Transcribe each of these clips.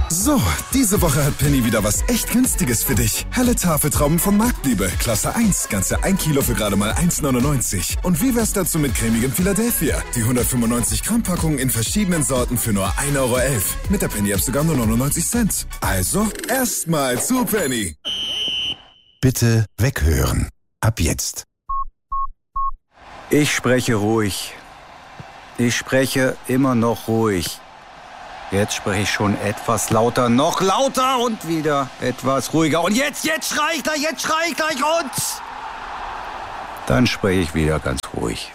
So, diese Woche hat Penny wieder was echt Günstiges für dich. Helle Tafeltrauben von Marktliebe, Klasse 1, ganze 1 Kilo für gerade mal 1,99. Und wie wär's dazu mit cremigem Philadelphia? Die 195 Gramm Packung in verschiedenen Sorten für nur 1,11 Euro. Mit der Penny-App sogar nur 99 Cent. Also, erstmal zu Penny. Bitte weghören. Ab jetzt. Ich spreche ruhig. Ich spreche immer noch ruhig. Jetzt spreche ich schon etwas lauter, noch lauter und wieder etwas ruhiger. Und jetzt schrei ich gleich und... Dann spreche ich wieder ganz ruhig.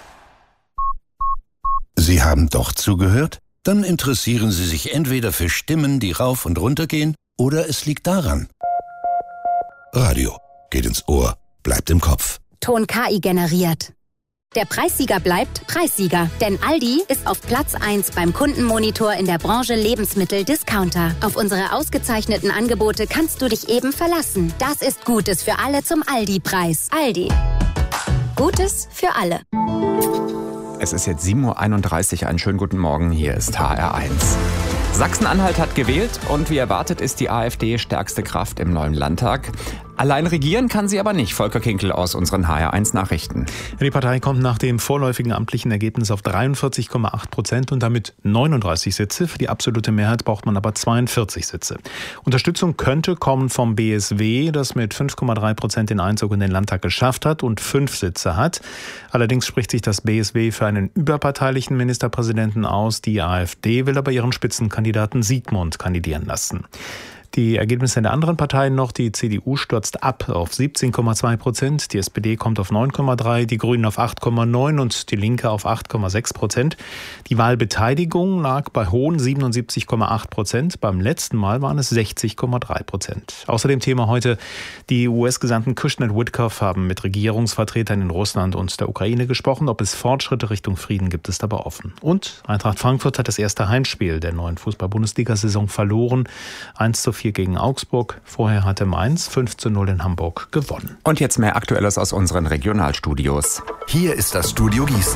Sie haben doch zugehört? Dann interessieren Sie sich entweder für Stimmen, die rauf und runter gehen, oder es liegt daran. Radio geht ins Ohr, bleibt im Kopf. Ton KI generiert. Der Preissieger bleibt Preissieger, denn Aldi ist auf Platz 1 beim Kundenmonitor in der Branche Lebensmittel-Discounter. Auf unsere ausgezeichneten Angebote kannst du dich eben verlassen. Das ist Gutes für alle zum Aldi-Preis. Aldi. Gutes für alle. Es ist jetzt 7.31 Uhr. Einen schönen guten Morgen. Hier ist HR1. Sachsen-Anhalt hat gewählt und wie erwartet ist die AfD stärkste Kraft im neuen Landtag. Allein regieren kann sie aber nicht. Volker Kinkel aus unseren HR1 Nachrichten. Die Partei kommt nach dem vorläufigen amtlichen Ergebnis auf 43,8% und damit 39 Sitze. Für die absolute Mehrheit braucht man aber 42 Sitze. Unterstützung könnte kommen vom BSW, das mit 5,3% den Einzug in den Landtag geschafft hat und 5 Sitze hat. Allerdings spricht sich das BSW für einen überparteilichen Ministerpräsidenten aus. Die AfD will aber ihren Spitzenkandidaten Siegmund kandidieren lassen. Die Ergebnisse der anderen Parteien noch. Die CDU stürzt ab auf 17,2%, die SPD kommt auf 9,3%, die Grünen auf 8,9% und die Linke auf 8,6%. Die Wahlbeteiligung lag bei hohen 77,8%. Beim letzten Mal waren es 60,3%. Außerdem Thema heute, die US-Gesandten Kushner und Witkoff haben mit Regierungsvertretern in Russland und der Ukraine gesprochen. Ob es Fortschritte Richtung Frieden gibt, ist aber offen. Und Eintracht Frankfurt hat das erste Heimspiel der neuen Fußball-Bundesliga-Saison verloren. 1:4 gegen Augsburg. Vorher hatte Mainz 5:0 in Hamburg gewonnen. Und jetzt mehr Aktuelles aus unseren Regionalstudios. Hier ist das Studio Gießen.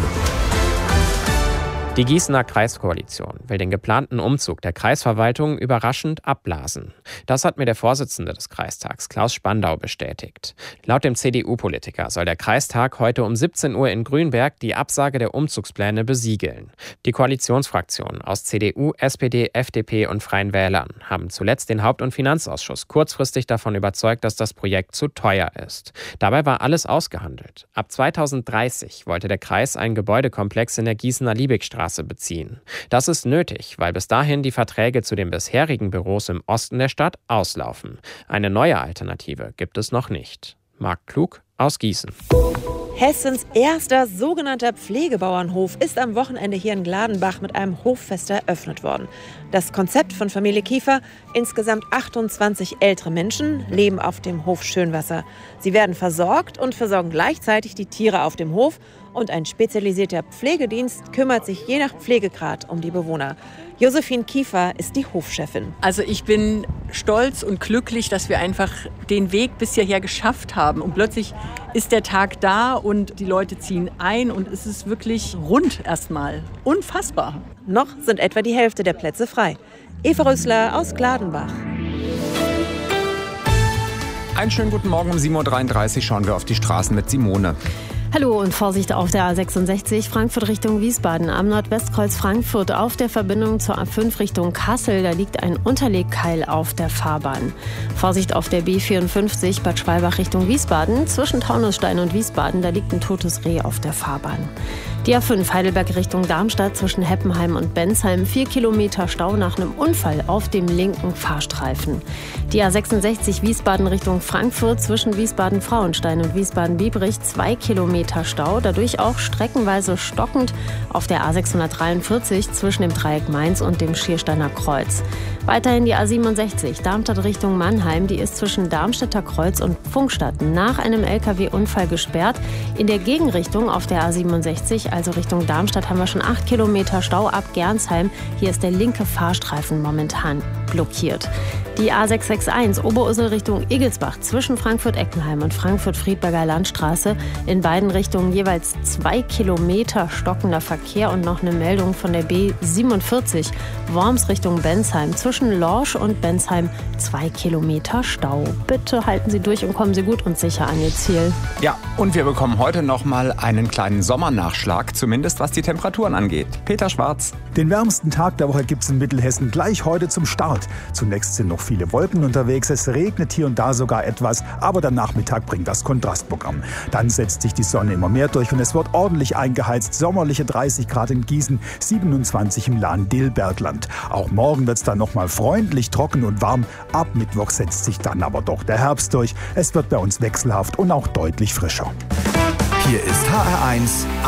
Die Gießener Kreiskoalition will den geplanten Umzug der Kreisverwaltung überraschend abblasen. Das hat mir der Vorsitzende des Kreistags, Klaus Spandau, bestätigt. Laut dem CDU-Politiker soll der Kreistag heute um 17 Uhr in Grünberg die Absage der Umzugspläne besiegeln. Die Koalitionsfraktionen aus CDU, SPD, FDP und Freien Wählern haben zuletzt den Haupt- und Finanzausschuss kurzfristig davon überzeugt, dass das Projekt zu teuer ist. Dabei war alles ausgehandelt. Ab 2030 wollte der Kreis einen Gebäudekomplex in der Gießener Liebigstraße beziehen. Das ist nötig, weil bis dahin die Verträge zu den bisherigen Büros im Osten der Stadt auslaufen. Eine neue Alternative gibt es noch nicht. Marc Klug aus Gießen. Hessens erster sogenannter Pflegebauernhof ist am Wochenende hier in Gladenbach mit einem Hoffest eröffnet worden. Das Konzept von Familie Kiefer: insgesamt 28 ältere Menschen leben auf dem Hof Schönwasser. Sie werden versorgt und versorgen gleichzeitig die Tiere auf dem Hof. Und ein spezialisierter Pflegedienst kümmert sich je nach Pflegegrad um die Bewohner. Josephine Kiefer ist die Hofchefin. Also ich bin stolz und glücklich, dass wir einfach den Weg bis hierher geschafft haben. Und plötzlich ist der Tag da und die Leute ziehen ein und es ist wirklich rund erstmal. Unfassbar. Noch sind etwa die Hälfte der Plätze frei. Eva Rösler aus Gladenbach. Einen schönen guten Morgen um 7.33 Uhr schauen wir auf die Straßen mit Simone. Hallo und Vorsicht auf der A66 Frankfurt Richtung Wiesbaden. Am Nordwestkreuz Frankfurt auf der Verbindung zur A5 Richtung Kassel. Da liegt ein Unterlegkeil auf der Fahrbahn. Vorsicht auf der B54 Bad Schwalbach Richtung Wiesbaden. Zwischen Taunusstein und Wiesbaden, da liegt ein totes Reh auf der Fahrbahn. Die A5 Heidelberg Richtung Darmstadt zwischen Heppenheim und Bensheim. 4 Kilometer Stau nach einem Unfall auf dem linken Fahrstreifen. Die A66 Wiesbaden Richtung Frankfurt zwischen Wiesbaden-Frauenstein und Wiesbaden-Biebrich. 2 Kilometer Stau, dadurch auch streckenweise stockend auf der A643 zwischen dem Dreieck Mainz und dem Schiersteiner Kreuz. Weiterhin die A67 Darmstadt Richtung Mannheim, die ist zwischen Darmstädter Kreuz und Pfungstadt nach einem LKW-Unfall gesperrt. In der Gegenrichtung auf der A67, also Richtung Darmstadt, haben wir schon 8 Kilometer Stau ab Gernsheim. Hier ist der linke Fahrstreifen momentan blockiert. Die A661 Oberursel Richtung Igelsbach zwischen Frankfurt-Eckenheim und Frankfurt-Friedberger Landstraße. In beiden Richtungen jeweils 2 Kilometer stockender Verkehr und noch eine Meldung von der B47 Worms Richtung Bensheim. Zwischen Lorsch und Bensheim 2 Kilometer Stau. Bitte halten Sie durch und kommen Sie gut und sicher an Ihr Ziel. Ja, und wir bekommen heute noch mal einen kleinen Sommernachschlag, zumindest was die Temperaturen angeht. Peter Schwarz. Den wärmsten Tag der Woche gibt es in Mittelhessen gleich heute zum Start. Zunächst sind noch viele Wolken unterwegs, es regnet hier und da sogar etwas, aber der Nachmittag bringt das Kontrastprogramm. Dann setzt sich die Sonne immer mehr durch und es wird ordentlich eingeheizt. Sommerliche 30 Grad in Gießen, 27 im Lahn-Dill-Bergland. Auch morgen wird es dann nochmal freundlich, trocken und warm. Ab Mittwoch setzt sich dann aber doch der Herbst durch. Es wird bei uns wechselhaft und auch deutlich frischer. Hier ist HR1